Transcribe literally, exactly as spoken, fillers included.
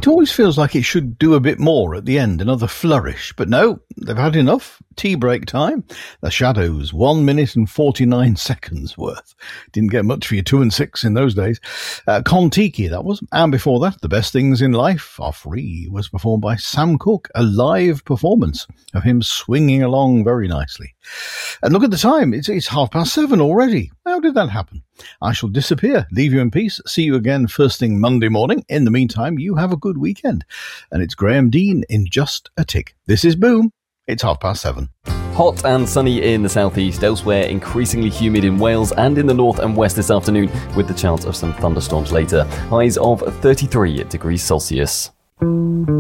It always feels like it should do a bit more at the end, another flourish. But no, they've had enough. Tea break time. The Shadows, one minute and forty-nine seconds worth. Didn't get much for your two and six in those days. Uh, Kon-Tiki, that was. And before that, The Best Things in Life Are Free was performed by Sam Cooke, a live performance of him swinging along very nicely. And look at the time. It's, it's half past seven already. How did that happen? I shall disappear, leave you in peace, see you again first thing Monday morning. In the meantime, you have a good weekend. And it's Graham Dean in just a tick. This is Boom. It's half past seven. Hot and sunny in the southeast, elsewhere increasingly humid in Wales and in the north and west this afternoon, with the chance of some thunderstorms later. Highs of thirty-three degrees Celsius.